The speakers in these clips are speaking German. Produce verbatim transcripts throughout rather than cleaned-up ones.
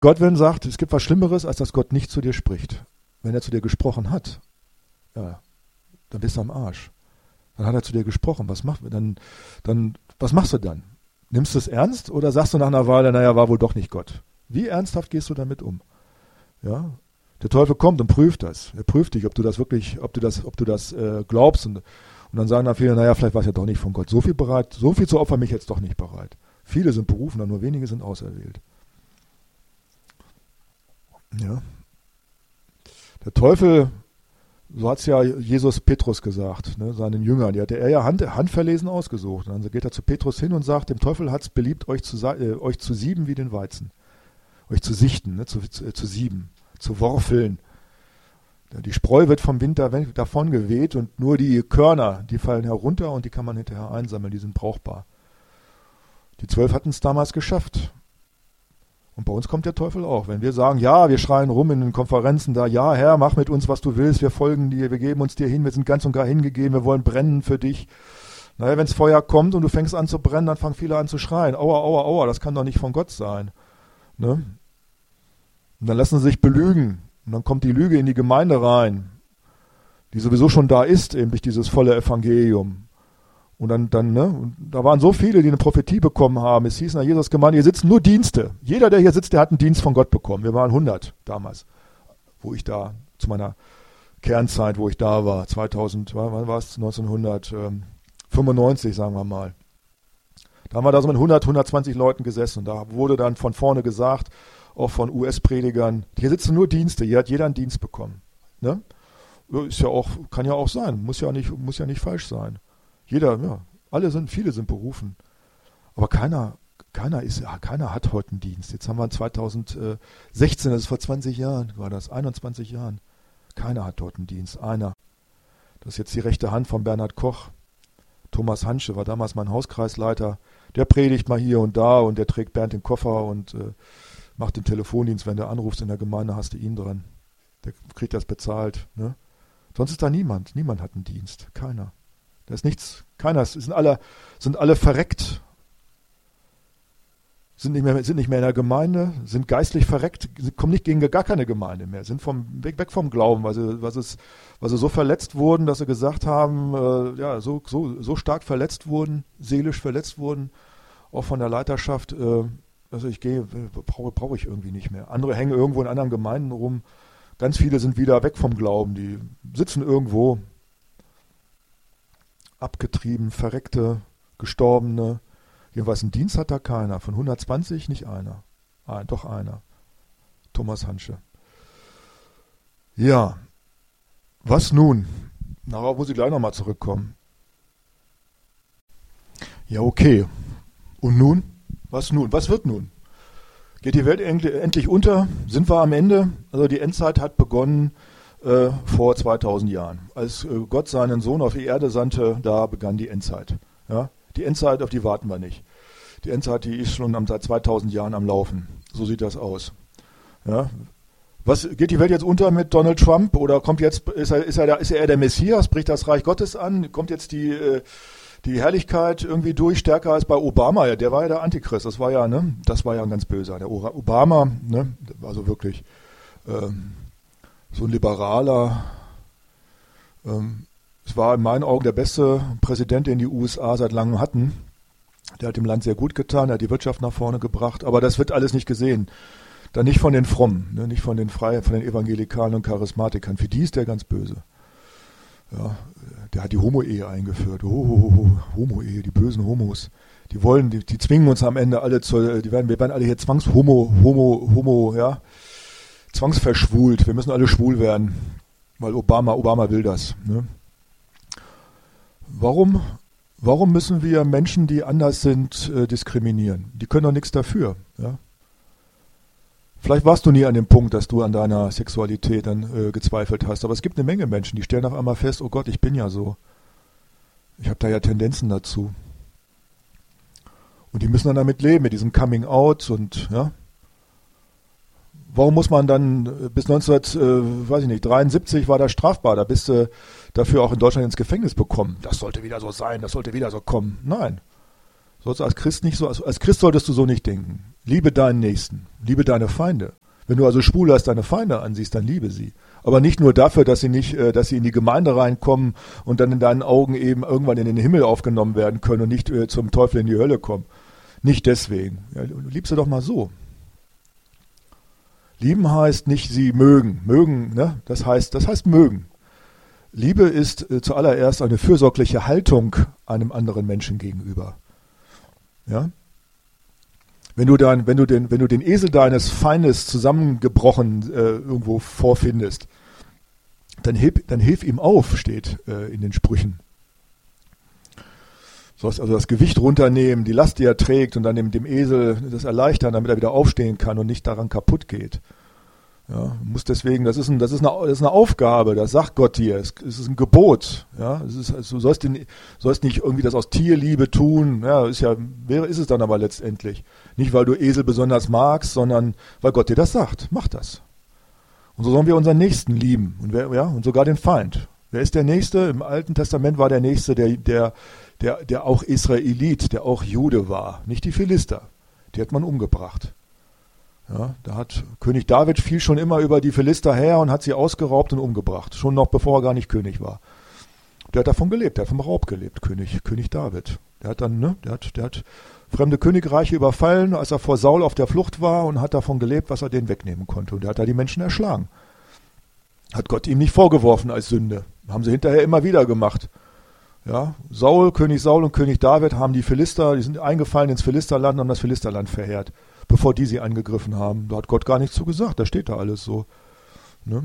Gott, wenn sagt, es gibt was Schlimmeres, als dass Gott nicht zu dir spricht. Wenn er zu dir gesprochen hat, ja, dann bist du am Arsch. Dann hat er zu dir gesprochen. Was, mach, dann, dann, was machst du dann? Nimmst du es ernst oder sagst du nach einer Weile, naja, war wohl doch nicht Gott? Wie ernsthaft gehst du damit um? Ja, der Teufel kommt und prüft das. Er prüft dich, ob du das wirklich, ob du das, ob du das äh, glaubst. Und, und dann sagen dann viele, naja, vielleicht war es ja doch nicht von Gott. So viel bereit, so viel zu opfern, mich jetzt doch nicht bereit. Viele sind berufen, nur wenige sind auserwählt. Ja. Der Teufel, so hat es ja Jesus Petrus gesagt, ne, seinen Jüngern, die hatte er ja hand, handverlesen ausgesucht. Und dann geht er zu Petrus hin und sagt, dem Teufel hat es beliebt, euch zu, äh, euch zu sieben wie den Weizen. Euch zu sichten, ne, zu, zu, äh, zu sieben, zu worfeln. Die Spreu wird vom Wind davon geweht und nur die Körner, die fallen herunter und die kann man hinterher einsammeln, die sind brauchbar. Die zwölf hatten es damals geschafft. Und bei uns kommt der Teufel auch. Wenn wir sagen, ja, wir schreien rum in den Konferenzen da, ja, Herr, mach mit uns, was du willst, wir folgen dir, wir geben uns dir hin, wir sind ganz und gar hingegeben, wir wollen brennen für dich. Naja, wenn das Feuer kommt und du fängst an zu brennen, dann fangen viele an zu schreien. Aua, aua, aua, das kann doch nicht von Gott sein. Ne? Und dann lassen sie sich belügen. Und dann kommt die Lüge in die Gemeinde rein, die sowieso schon da ist, eben durch dieses volle Evangelium. Und dann, dann, ne, und da waren so viele, die eine Prophetie bekommen haben. Es hieß in der Jesus-Gemeinde, hier sitzen nur Dienste. Jeder, der hier sitzt, der hat einen Dienst von Gott bekommen. Wir waren hundert damals, wo ich da, zu meiner Kernzeit, wo ich da war, zweitausend, wann war es, neunzehnhundertfünfundneunzig, sagen wir mal. Da haben wir da so mit hundert, hundertzwanzig Leuten gesessen. Und da wurde dann von vorne gesagt, auch von U S-Predigern, hier sitzen nur Dienste, hier hat jeder einen Dienst bekommen. Ne? Ist ja auch, kann ja auch sein, muss ja nicht, muss ja nicht falsch sein. Jeder, ja, alle sind, viele sind berufen. Aber keiner, keiner ist, ja, keiner hat heute einen Dienst. Jetzt haben wir zweitausendsechzehn, das ist vor zwanzig Jahren, war das, einundzwanzig Jahren. Keiner hat dort einen Dienst, einer. Das ist jetzt die rechte Hand von Bernhard Koch. Thomas Hansche war damals mein Hauskreisleiter. Der predigt mal hier und da und der trägt Bernd den Koffer und äh, macht den Telefondienst. Wenn du anrufst in der Gemeinde, hast du ihn dran. Der kriegt das bezahlt. Ne? Sonst ist da niemand. Niemand hat einen Dienst. Keiner. Da ist nichts, keiner, es sind alle, sind alle verreckt, sind nicht mehr, sind nicht mehr in der Gemeinde, sind geistlich verreckt, kommen nicht gegen gar keine Gemeinde mehr, sind vom, weg, weg vom Glauben, weil sie, weil, sie, weil sie so verletzt wurden, dass sie gesagt haben, äh, ja, so, so, so stark verletzt wurden, seelisch verletzt wurden, auch von der Leiterschaft, äh, also ich gehe, brauche, brauche ich irgendwie nicht mehr. Andere hängen irgendwo in anderen Gemeinden rum, ganz viele sind wieder weg vom Glauben, die sitzen irgendwo, abgetrieben, Verreckte, Gestorbene. Jedenfalls einen Dienst hat da keiner. Von hundertzwanzig nicht einer. Ah, doch einer. Thomas Hansche. Ja. Was nun? Darauf muss ich gleich nochmal zurückkommen. Ja, okay. Und nun? Was nun? Was wird nun? Geht die Welt endlich unter? Sind wir am Ende? Also die Endzeit hat begonnen Äh, vor zweitausend Jahren. Als äh, Gott seinen Sohn auf die Erde sandte, da begann die Endzeit. Ja? Die Endzeit, auf die warten wir nicht. Die Endzeit, die ist schon am, seit zweitausend Jahren am Laufen. So sieht das aus. Ja? Was, geht die Welt jetzt unter mit Donald Trump oder kommt jetzt, ist er, ist er, der, ist er der Messias, bricht das Reich Gottes an, kommt jetzt die, äh, die Herrlichkeit irgendwie durch, stärker als bei Obama? Ja, der war ja der Antichrist, das war ja, ne, das war ja ein ganz böser. Der Obama, ne, also wirklich, ähm, so ein liberaler, ähm, es war in meinen Augen der beste Präsident, den die U S A seit langem hatten. Der hat dem Land sehr gut getan, er hat die Wirtschaft nach vorne gebracht, aber das wird alles nicht gesehen. Dann nicht von den Frommen, ne, nicht von den Freien, von den Evangelikalen und Charismatikern. Für die ist der ganz böse. Ja, der hat die Homo-Ehe eingeführt. Oh, oh, oh, Homo-Ehe, die bösen Homos. Die wollen, die, die zwingen uns am Ende alle zu, die werden, wir werden alle hier zwangs-Homo, Homo, Homo, ja, zwangsverschwult, wir müssen alle schwul werden, weil Obama, Obama will das. Ne? Warum, warum müssen wir Menschen, die anders sind, äh, diskriminieren? Die können doch nichts dafür. Ja? Vielleicht warst du nie an dem Punkt, dass du an deiner Sexualität dann äh, gezweifelt hast, aber es gibt eine Menge Menschen, die stellen auf einmal fest, oh Gott, ich bin ja so. Ich habe da ja Tendenzen dazu. Und die müssen dann damit leben, mit diesem Coming Out und ja. Warum muss man dann bis neunzehnhundertdreiundsiebzig war das strafbar, da bist du dafür auch in Deutschland ins Gefängnis bekommen. Das sollte wieder so sein, das sollte wieder so kommen. Nein. Sollst du als Christ nicht so, als, als Christ solltest du so nicht denken. Liebe deinen Nächsten, liebe deine Feinde. Wenn du also Schwule als deine Feinde ansiehst, dann liebe sie. Aber nicht nur dafür, dass sie nicht, äh, dass sie in die Gemeinde reinkommen und dann in deinen Augen eben irgendwann in den Himmel aufgenommen werden können und nicht äh, zum Teufel in die Hölle kommen. Nicht deswegen. Ja, lieb sie doch mal so. Lieben heißt nicht sie mögen. Mögen, ne? Das heißt, das heißt mögen. Liebe ist äh, zuallererst eine fürsorgliche Haltung einem anderen Menschen gegenüber. Ja? Wenn du dann, wenn du den, wenn du den Esel deines Feindes zusammengebrochen äh, irgendwo vorfindest, dann hilf, dann hilf ihm auf, steht äh, in den Sprüchen. Du sollst also das Gewicht runternehmen, die Last, die er trägt, und dann dem, dem Esel das erleichtern, damit er wieder aufstehen kann und nicht daran kaputt geht. Ja, muss deswegen, das ist, ein, das, ist eine, das ist eine Aufgabe, das sagt Gott dir, es, es ist ein Gebot. Ja, es ist, also du sollst, den, sollst nicht irgendwie das aus Tierliebe tun, ja, ist ja, wäre, ist es dann aber letztendlich. Nicht, weil du Esel besonders magst, sondern weil Gott dir das sagt, mach das. Und so sollen wir unseren Nächsten lieben, und, wer, ja, und sogar den Feind. Wer ist der Nächste? Im Alten Testament war der Nächste, der, der, der, der auch Israelit, der auch Jude war, nicht die Philister. Die hat man umgebracht. Ja, da hat König David fiel schon immer über die Philister her und hat sie ausgeraubt und umgebracht, schon noch bevor er gar nicht König war. Der hat davon gelebt, der hat vom Raub gelebt, König, König David. Der hat dann, ne, der hat, der hat fremde Königreiche überfallen, als er vor Saul auf der Flucht war, und hat davon gelebt, was er denen wegnehmen konnte. Und der hat da die Menschen erschlagen. Hat Gott ihm nicht vorgeworfen als Sünde. Haben sie hinterher immer wieder gemacht. Ja, Saul, König Saul und König David haben die Philister, die sind eingefallen ins Philisterland und haben das Philisterland verheert, bevor die sie angegriffen haben. Da hat Gott gar nichts zu gesagt, da steht da alles so. Ne?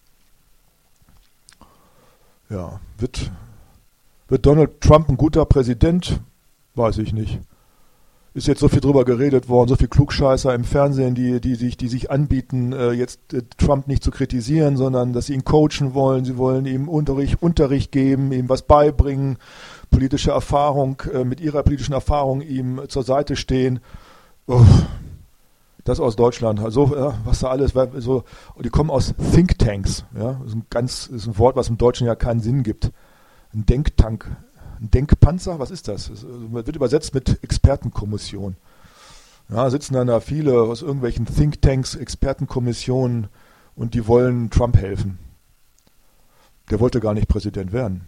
Ja, wird, wird Donald Trump ein guter Präsident? Weiß ich nicht. Ist jetzt so viel drüber geredet worden, so viel Klugscheißer im Fernsehen, die, die, sich, die sich anbieten, äh, jetzt äh, Trump nicht zu kritisieren, sondern dass sie ihn coachen wollen. Sie wollen ihm Unterricht, Unterricht geben, ihm was beibringen, politische Erfahrung, äh, mit ihrer politischen Erfahrung ihm zur Seite stehen. Uff. Das aus Deutschland, also ja, was da alles, so, die kommen aus Thinktanks, ja, das ist ein ganz, ist ein Wort, was im Deutschen ja keinen Sinn gibt. Ein Denktank, ein Denkpanzer, was ist das? Das wird übersetzt mit Expertenkommission. Ja, sitzen dann da viele aus irgendwelchen Thinktanks, Expertenkommissionen, und die wollen Trump helfen. Der wollte gar nicht Präsident werden.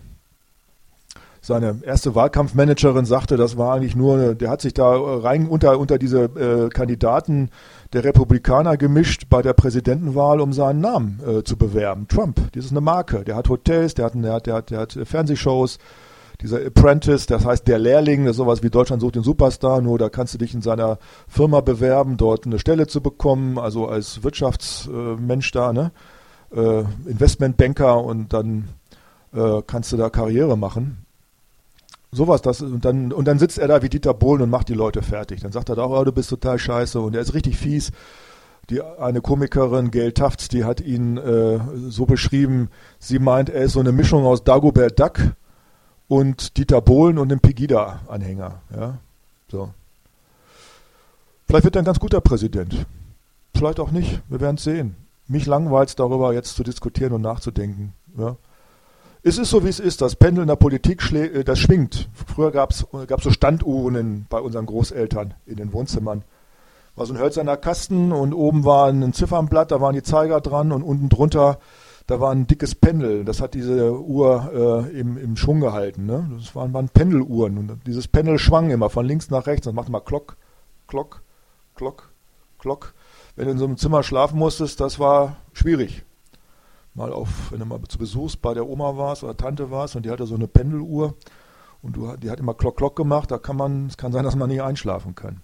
Seine erste Wahlkampfmanagerin sagte, das war eigentlich nur, der hat sich da rein unter, unter diese äh, Kandidaten der Republikaner gemischt bei der Präsidentenwahl, um seinen Namen äh, zu bewerben. Trump, das ist eine Marke. Der hat Hotels, der hat, der hat, der hat, der hat Fernsehshows, dieser Apprentice, das heißt der Lehrling, das ist sowas wie Deutschland sucht den Superstar, nur da kannst du dich in seiner Firma bewerben, dort eine Stelle zu bekommen, also als Wirtschaftsmensch da, ne? äh, Investmentbanker, und dann äh, kannst du da Karriere machen. Sowas, das, und dann, und dann sitzt er da wie Dieter Bohlen und macht die Leute fertig. Dann sagt er doch, oh, du bist total scheiße, und er ist richtig fies. Die, eine Komikerin, Gail Tufts, die hat ihn äh, so beschrieben, sie meint, er ist so eine Mischung aus Dagobert Duck und Dieter Bohlen und einem Pegida-Anhänger. Ja? So. Vielleicht wird er ein ganz guter Präsident. Vielleicht auch nicht, wir werden es sehen. Mich langweilt es darüber, jetzt zu diskutieren und nachzudenken. Ja? Es ist so, wie es ist. Das Pendel in der Politik, schlä- das schwingt. Früher gab es so Standuhren bei unseren Großeltern in den Wohnzimmern. War so ein hölzerner Kasten, und oben war ein Ziffernblatt, da waren die Zeiger dran, und unten drunter, da war ein dickes Pendel. Das hat diese Uhr äh, im, im Schwung gehalten. Ne? Das waren, waren Pendeluhren. Und dieses Pendel schwang immer von links nach rechts. Das machte mal Klock, Klock, Klock, Klock. Wenn du in so einem Zimmer schlafen musstest, das war schwierig. Mal auf, wenn du mal zu Besuch bei der Oma warst oder Tante warst, und die hatte so eine Pendeluhr, und du, die hat immer Klock, Klock gemacht, da kann man, es kann sein, dass man nicht einschlafen kann.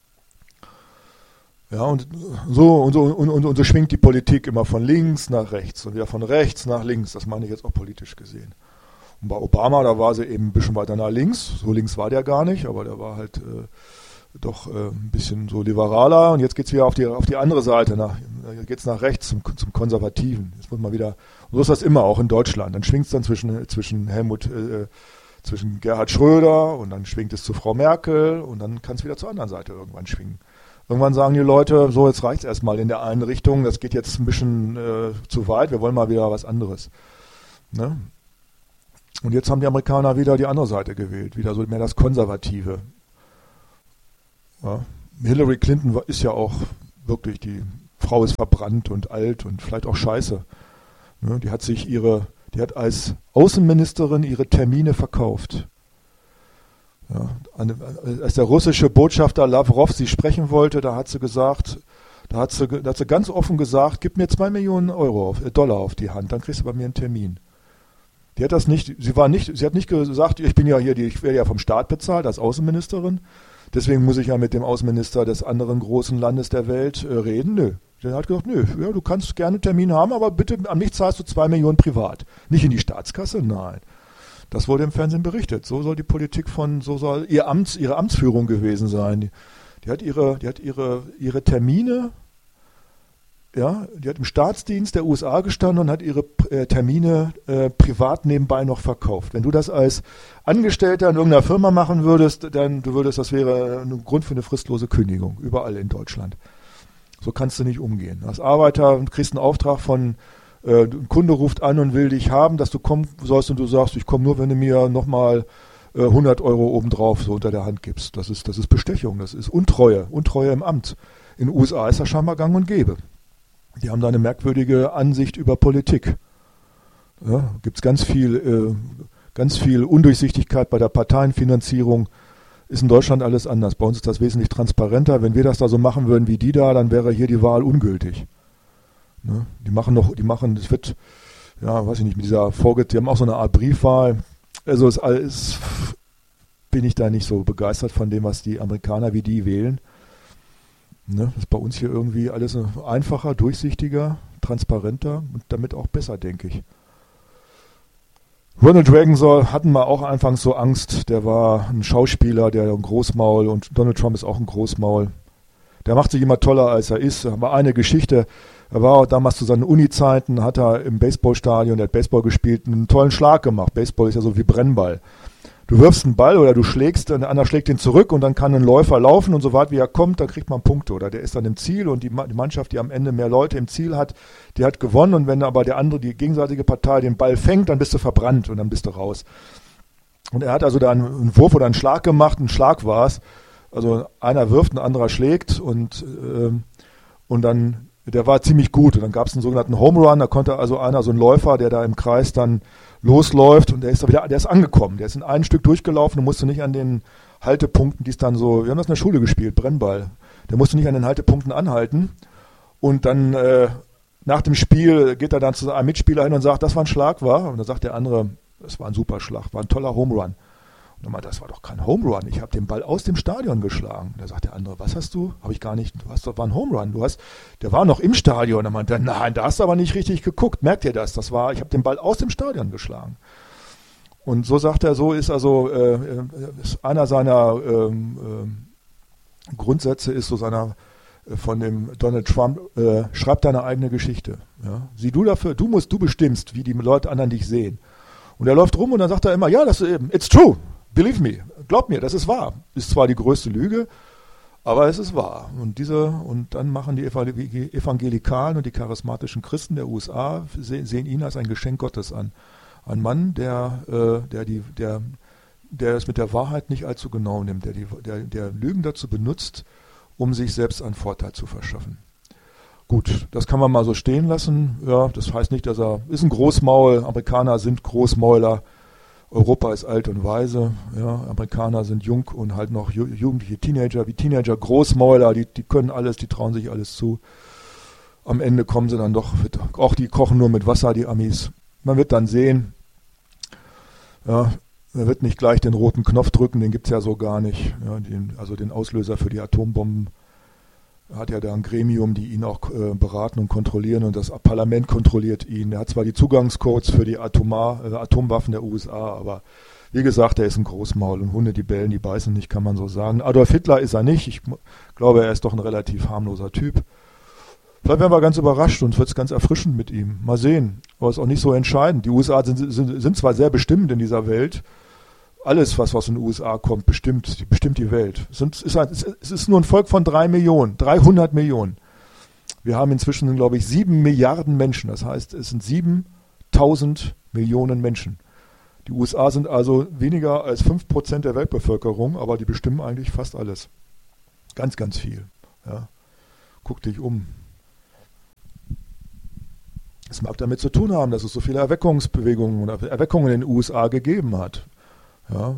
Ja, und so, und so, und, und, und so schwingt die Politik immer von links nach rechts und wieder von rechts nach links, das meine ich jetzt auch politisch gesehen. Und bei Obama, da war sie eben ein bisschen weiter nach links, so links war der gar nicht, aber der war halt äh, doch äh, ein bisschen so liberaler, und jetzt geht es wieder auf die, auf die andere Seite, nach, geht es nach rechts zum, zum Konservativen. Jetzt muss man wieder, und so ist das immer, auch in Deutschland. Dann schwingt es dann zwischen, zwischen Helmut, äh, zwischen Gerhard Schröder, und dann schwingt es zu Frau Merkel, und dann kann es wieder zur anderen Seite irgendwann schwingen. Irgendwann sagen die Leute, so, jetzt reicht es erstmal in der einen Richtung, das geht jetzt ein bisschen äh, zu weit, wir wollen mal wieder was anderes. Ne? Und jetzt haben die Amerikaner wieder die andere Seite gewählt, wieder so mehr das Konservative. Ja. Hillary Clinton war, ist ja auch wirklich, die Frau ist verbrannt und alt und vielleicht auch scheiße. Ne? Die hat sich ihre, die hat als Außenministerin ihre Termine verkauft. Ja, eine, als der russische Botschafter Lavrov sie sprechen wollte, da hat sie gesagt, da hat sie, da hat sie ganz offen gesagt, gib mir zwei Millionen Euro, auf, äh, Dollar auf die Hand, dann kriegst du bei mir einen Termin. Die hat das nicht, sie war nicht, sie hat nicht gesagt, ich bin ja hier, die, ich werde ja vom Staat bezahlt als Außenministerin, deswegen muss ich ja mit dem Außenminister des anderen großen Landes der Welt äh, reden. Nö. Der hat gesagt, nö, ja, du kannst gerne einen Termin haben, aber bitte an mich zahlst du zwei Millionen privat. Nicht in die Staatskasse, nein. Das wurde im Fernsehen berichtet. So soll die Politik von, so soll ihr Amts, ihre Amtsführung gewesen sein. Die, die hat ihre, die hat ihre, ihre Termine, ja, die hat im Staatsdienst der U S A gestanden und hat ihre äh, Termine äh, privat nebenbei noch verkauft. Wenn du das als Angestellter in irgendeiner Firma machen würdest, dann du würdest, das wäre ein Grund für eine fristlose Kündigung, überall in Deutschland. So kannst du nicht umgehen. Als Arbeiter kriegst einen Auftrag von ein Kunde ruft an und will dich haben, dass du kommen sollst und du sagst, ich komme nur, wenn du mir nochmal äh, hundert Euro obendrauf so unter der Hand gibst. Das ist, das ist Bestechung, das ist Untreue, Untreue im Amt. In den U S A ist das scheinbar gang und gäbe. Die haben da eine merkwürdige Ansicht über Politik. Ja, gibt es ganz viel, äh, ganz viel Undurchsichtigkeit bei der Parteienfinanzierung. Ist in Deutschland alles anders. Bei uns ist das wesentlich transparenter. Wenn wir das da so machen würden wie die da, dann wäre hier die Wahl ungültig. Ne? Die machen noch, die machen, es wird, ja, weiß ich nicht, mit dieser Vorge, die haben auch so eine Art Briefwahl. Also es ist, bin ich da nicht so begeistert von dem, was die Amerikaner, wie die wählen. Ne? Das ist bei uns hier irgendwie alles einfacher, durchsichtiger, transparenter und damit auch besser, denke ich. Ronald Reagan soll, hatten wir auch anfangs so Angst, der war ein Schauspieler, der ein Großmaul, und Donald Trump ist auch ein Großmaul. Der macht sich immer toller, als er ist. Da war eine Geschichte. Er war damals zu seinen Uni-Zeiten, hat er im Baseballstadion, der hat Baseball gespielt, einen tollen Schlag gemacht. Baseball ist ja so wie Brennball. Du wirfst einen Ball oder du schlägst, der andere schlägt den zurück und dann kann ein Läufer laufen und so weit wie er kommt, dann kriegt man Punkte. Oder der ist dann im Ziel und die Mannschaft, die am Ende mehr Leute im Ziel hat, die hat gewonnen. Und wenn aber der andere, die gegenseitige Partei den Ball fängt, dann bist du verbrannt und dann bist du raus. Und er hat also da einen Wurf oder einen Schlag gemacht, ein Schlag war es. Also einer wirft, ein anderer schlägt und, äh, und dann der war ziemlich gut. Und dann gab es einen sogenannten Home Run, da konnte also einer, so ein Läufer, der da im Kreis dann losläuft und der ist da wieder, der ist angekommen. Der ist in ein Stück durchgelaufen und musste nicht an den Haltepunkten, die es dann so, wir haben das in der Schule gespielt, Brennball. Der musste nicht an den Haltepunkten anhalten. Und dann äh, nach dem Spiel geht er dann zu einem Mitspieler hin und sagt, das war ein Schlag, war. Und dann sagt der andere, das war ein super Schlag, war ein toller Home Run. Und er meint, das war doch kein Home Run. Ich habe den Ball aus dem Stadion geschlagen. Da sagt der andere, was hast du? Habe ich gar nicht. Du hast doch, war ein Home Run. Du hast, der war noch im Stadion. Er meint, nein, da hast du aber nicht richtig geguckt. Merkt ihr das? Das war, ich habe den Ball aus dem Stadion geschlagen. Und so sagt er, so ist also äh, ist einer seiner ähm, äh, Grundsätze ist so seiner äh, von dem Donald Trump, äh, schreib deine eigene Geschichte. Ja? Sieh du dafür, du musst, du bestimmst, wie die Leute anderen dich sehen. Und er läuft rum und dann sagt er immer, ja, das ist eben, it's true. Believe me, glaub mir, das ist wahr. Ist zwar die größte Lüge, aber es ist wahr. Und diese, und dann machen die Evangelikalen und die charismatischen Christen der U S A, sehen, sehen ihn als ein Geschenk Gottes an. Ein Mann, der, äh, der, die, der, der es mit der Wahrheit nicht allzu genau nimmt, der, die, der, der Lügen dazu benutzt, um sich selbst einen Vorteil zu verschaffen. Gut, das kann man mal so stehen lassen. Ja, das heißt nicht, dass er, ist ein Großmaul, Amerikaner sind Großmäuler. Europa ist alt und weise, ja, Amerikaner sind jung und halt noch ju- jugendliche Teenager, wie Teenager, Großmäuler, die, die können alles, die trauen sich alles zu. Am Ende kommen sie dann doch, auch die kochen nur mit Wasser, die Amis. Man wird dann sehen, ja, man wird nicht gleich den roten Knopf drücken, den gibt es ja so gar nicht, ja, den, also den Auslöser für die Atombomben. Er hat ja da ein Gremium, die ihn auch äh, beraten und kontrollieren und das Parlament kontrolliert ihn. Er hat zwar die Zugangscodes für die Atomar, äh, Atomwaffen der U S A, aber wie gesagt, er ist ein Großmaul und Hunde, die bellen, die beißen nicht, kann man so sagen. Adolf Hitler ist er nicht. Ich glaube, er ist doch ein relativ harmloser Typ. Vielleicht werden wir ganz überrascht und es wird ganz erfrischend mit ihm. Mal sehen. Aber es ist auch nicht so entscheidend. Die U S A sind, sind, sind zwar sehr bestimmend in dieser Welt. Alles, was aus den U S A kommt, bestimmt, bestimmt die Welt. Es ist, ein, es ist nur ein Volk von drei Millionen, dreihundert Millionen. Wir haben inzwischen, glaube ich, sieben Milliarden Menschen. Das heißt, es sind siebentausend Millionen Menschen. Die U S A sind also weniger als fünf Prozent der Weltbevölkerung, aber die bestimmen eigentlich fast alles. Ganz, ganz viel. Ja. Guck dich um. Es mag damit zu tun haben, dass es so viele Erweckungsbewegungen oder Erweckungen in den U S A gegeben hat. Ja.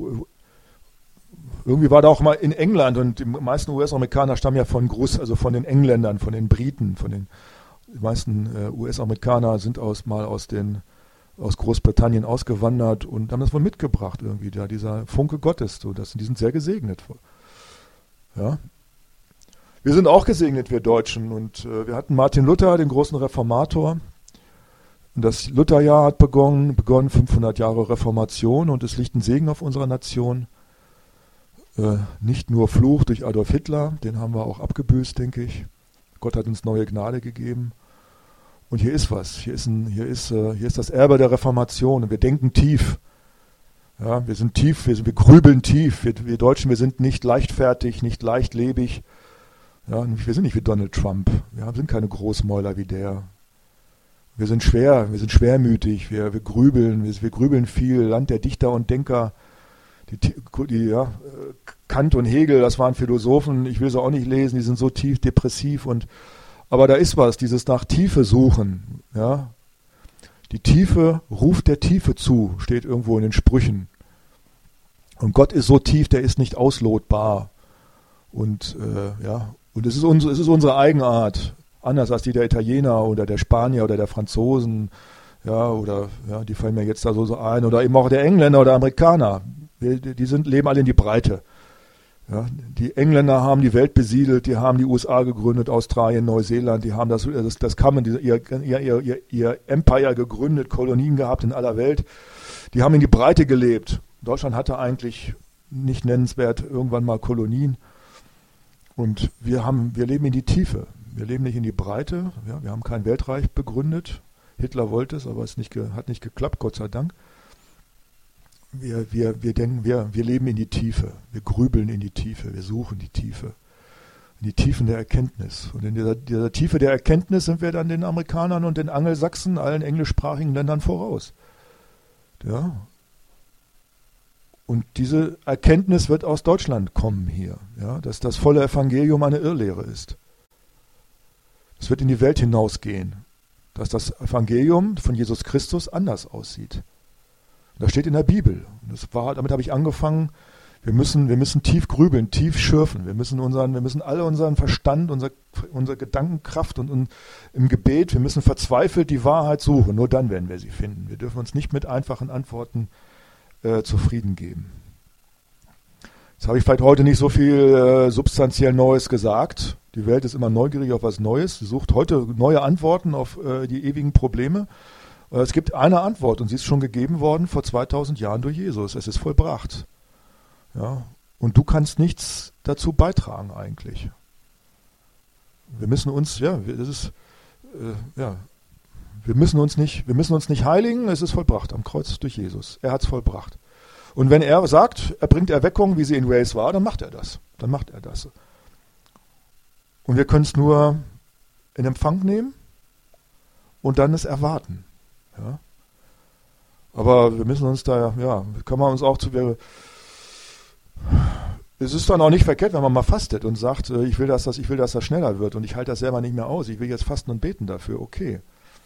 Irgendwie war da auch mal in England, und die meisten U S-Amerikaner stammen ja von Groß, also von den Engländern, von den Briten, von den die meisten äh, U S-Amerikaner sind aus, mal aus, den, aus Großbritannien ausgewandert und haben das wohl mitgebracht irgendwie, da dieser Funke Gottes, so, das, die sind sehr gesegnet. Ja. Wir sind auch gesegnet, wir Deutschen, und äh, wir hatten Martin Luther, den großen Reformator, und das Lutherjahr hat begonnen, begonnen, fünfhundert Jahre Reformation, und es liegt ein Segen auf unserer Nation. Äh, nicht nur Fluch durch Adolf Hitler, den haben wir auch abgebüßt, denke ich. Gott hat uns neue Gnade gegeben. Und hier ist was, hier ist, ein, hier ist, äh, hier ist das Erbe der Reformation, und wir denken tief. Ja, wir sind tief, wir, wir grübeln tief. Wir, wir Deutschen, wir sind nicht leichtfertig, nicht leichtlebig. Ja, wir sind nicht wie Donald Trump. Wir sind keine Großmäuler wie der. Wir sind schwer, wir sind schwermütig, wir, wir grübeln, wir, wir grübeln viel. Land der Dichter und Denker. Die, die, ja, Kant und Hegel, das waren Philosophen, ich will sie auch nicht lesen, die sind so tief depressiv, und aber da ist was, dieses nach Tiefe suchen. Ja. Die Tiefe ruft der Tiefe zu, steht irgendwo in den Sprüchen. Und Gott ist so tief, der ist nicht auslotbar. Und äh, ja, und es ist, uns, es ist unsere Eigenart, anders als die der Italiener oder der Spanier oder der Franzosen, ja, oder ja, die fallen mir jetzt da so, so ein, oder eben auch der Engländer oder Amerikaner. Wir, die sind, leben alle in die Breite. Ja, die Engländer haben die Welt besiedelt, die haben die U S A gegründet, Australien, Neuseeland, die haben das, das, das Common, ihr, ihr, ihr, ihr Empire gegründet, Kolonien gehabt in aller Welt. Die haben in die Breite gelebt. Deutschland hatte eigentlich nicht nennenswert irgendwann mal Kolonien. Und wir haben, wir leben in die Tiefe. Wir leben nicht in die Breite. Ja, wir haben kein Weltreich begründet. Hitler wollte es, aber es nicht ge, hat nicht geklappt, Gott sei Dank. Wir, wir, wir denken, wir, wir leben in die Tiefe. Wir grübeln in die Tiefe. Wir suchen die Tiefe. In die Tiefen der Erkenntnis. Und in dieser, dieser Tiefe der Erkenntnis sind wir dann den Amerikanern und den Angelsachsen, allen englischsprachigen Ländern voraus. Ja. Und diese Erkenntnis wird aus Deutschland kommen hier. Ja, dass das volle Evangelium eine Irrlehre ist. Es wird in die Welt hinausgehen. Dass das Evangelium von Jesus Christus anders aussieht. Das steht in der Bibel. Und das war, damit habe ich angefangen. Wir müssen, wir müssen tief grübeln, tief schürfen. Wir müssen unseren, wir müssen alle unseren Verstand, unser, unsere Gedankenkraft und, und im Gebet, wir müssen verzweifelt die Wahrheit suchen. Nur dann werden wir sie finden. Wir dürfen uns nicht mit einfachen Antworten äh, zufrieden geben. Jetzt habe ich vielleicht heute nicht so viel äh, substanziell Neues gesagt. Die Welt ist immer neugierig auf was Neues. Sie sucht heute neue Antworten auf äh, die ewigen Probleme. Es gibt eine Antwort, und sie ist schon gegeben worden vor zweitausend Jahren durch Jesus. Es ist vollbracht. Ja, und du kannst nichts dazu beitragen eigentlich. Wir müssen uns, ja, das ist, äh, ja, wir müssen uns nicht, wir müssen uns nicht heiligen. Es ist vollbracht am Kreuz durch Jesus. Er hat es vollbracht. Und wenn er sagt, er bringt Erweckung, wie sie in Wales war, dann macht er das. Dann macht er das. Und wir können es nur in Empfang nehmen und dann es erwarten. Ja. Aber wir müssen uns da, ja, kann man uns auch zu, wir, es ist dann auch nicht verkehrt, wenn man mal fastet und sagt, ich will, dass das, ich will, dass das schneller wird, und ich halte das selber nicht mehr aus, ich will jetzt fasten und beten dafür, okay.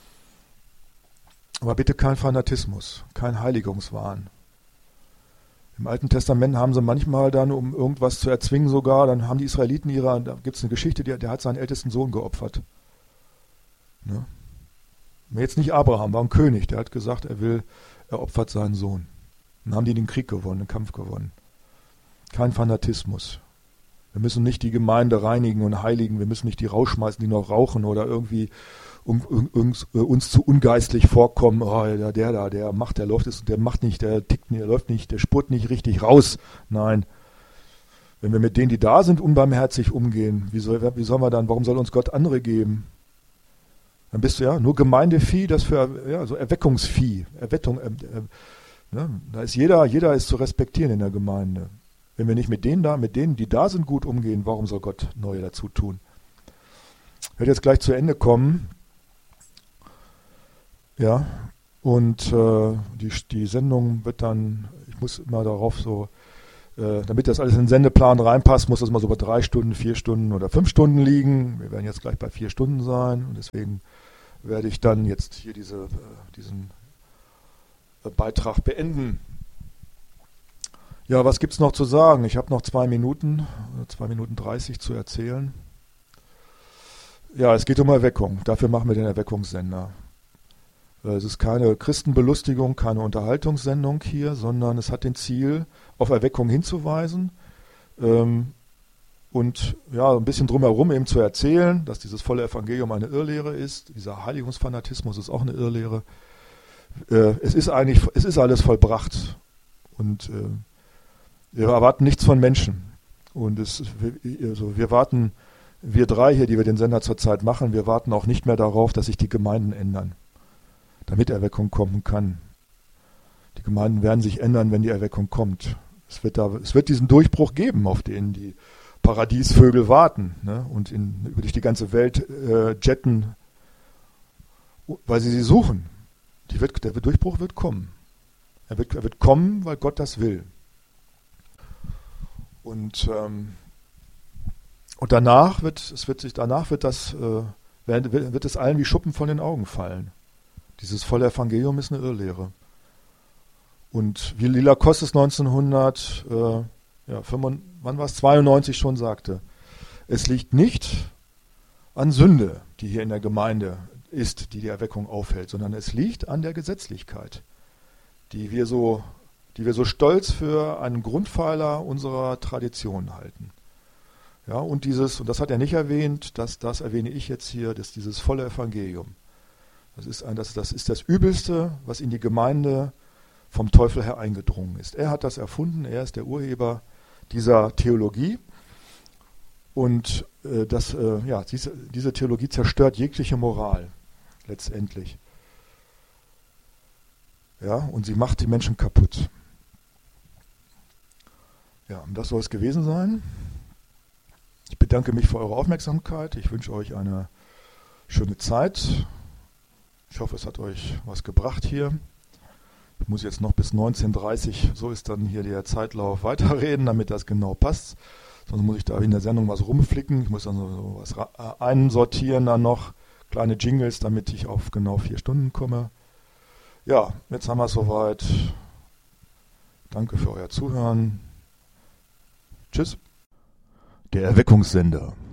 Aber bitte kein Fanatismus, kein Heiligungswahn. Im Alten Testament haben sie manchmal dann, um irgendwas zu erzwingen sogar, dann haben die Israeliten ihre, da gibt es eine Geschichte, der, der hat seinen ältesten Sohn geopfert. Ne? Jetzt nicht Abraham, war ein König, der hat gesagt, er will, er opfert seinen Sohn. Dann haben die den Krieg gewonnen, den Kampf gewonnen. Kein Fanatismus. Wir müssen nicht die Gemeinde reinigen und heiligen, wir müssen nicht die rausschmeißen, die noch rauchen oder irgendwie um, um, uns, uns zu ungeistlich vorkommen. Oh, der, der da, der macht, der läuft, der macht nicht, der tickt nicht, der läuft nicht, der spurt nicht richtig raus. Nein. Wenn wir mit denen, die da sind, unbarmherzig umgehen, wie soll, wie soll man dann, warum soll uns Gott andere geben? Dann bist du ja nur Gemeindevieh, das für, ja, so Erweckungsvieh, Erwettung, äh, äh, ne? Da ist jeder, jeder ist zu respektieren in der Gemeinde. Wenn wir nicht mit denen da, mit denen, die da sind, gut umgehen, warum soll Gott neue dazu tun? Ich werde jetzt gleich zu Ende kommen. Ja, und äh, die, die Sendung wird dann, ich muss immer darauf so Äh, damit das alles in den Sendeplan reinpasst, muss das mal so bei drei Stunden, vier Stunden oder fünf Stunden liegen. Wir werden jetzt gleich bei vier Stunden sein und deswegen werde ich dann jetzt hier diese, äh, diesen äh, Beitrag beenden. Ja, was gibt es noch zu sagen? Ich habe noch zwei Minuten, zwei Minuten dreißig zu erzählen. Ja, es geht um Erweckung. Dafür machen wir den Erweckungssender. Es ist keine Christenbelustigung, keine Unterhaltungssendung hier, sondern es hat den Ziel, auf Erweckung hinzuweisen ähm, und ja, ein bisschen drumherum eben zu erzählen, dass dieses volle Evangelium eine Irrlehre ist. Dieser Heiligungsfanatismus ist auch eine Irrlehre. Äh, es ist eigentlich, es ist alles vollbracht und äh, wir erwarten nichts von Menschen. Und es, also wir warten, wir drei hier, die wir den Sender zurzeit machen, wir warten auch nicht mehr darauf, dass sich die Gemeinden ändern, damit Erweckung kommen kann. Die Gemeinden werden sich ändern, wenn die Erweckung kommt. Es wird, da, es wird diesen Durchbruch geben, auf den die Paradiesvögel warten, ne? Und in, durch die ganze Welt äh, jetten, weil sie sie suchen. Die wird, der Durchbruch wird kommen. Er wird, er wird kommen, weil Gott das will. Und, ähm, und danach wird es wird sich danach wird das äh, wird, wird es allen wie Schuppen von den Augen fallen. Dieses volle Evangelium ist eine Irrlehre. Und wie Lila Kostes neunzehnhundert, äh, ja, fünfundneunzig, wann war es, zweiundneunzig schon sagte, es liegt nicht an Sünde, die hier in der Gemeinde ist, die die Erweckung aufhält, sondern es liegt an der Gesetzlichkeit, die wir so, die wir so stolz für einen Grundpfeiler unserer Tradition halten. Ja, und dieses, und das hat er nicht erwähnt, das, das erwähne ich jetzt hier, das dieses volle Evangelium. Das ist, ein, das, das ist das Übelste, was in die Gemeinde vom Teufel her eingedrungen ist. Er hat das erfunden, er ist der Urheber dieser Theologie. Und äh, das, äh, ja, diese, diese Theologie zerstört jegliche Moral, letztendlich. Ja, und sie macht die Menschen kaputt. Ja, und das soll es gewesen sein. Ich bedanke mich für eure Aufmerksamkeit. Ich wünsche euch eine schöne Zeit. Ich hoffe, es hat euch was gebracht hier. Ich muss jetzt noch bis neunzehn Uhr dreißig, so ist dann hier der Zeitlauf, weiterreden, damit das genau passt. Sonst muss ich da in der Sendung was rumflicken. Ich muss dann so, so was einsortieren, dann noch kleine Jingles, damit ich auf genau vier Stunden komme. Ja, jetzt haben wir es soweit. Danke für euer Zuhören. Tschüss. Der Erweckungssender.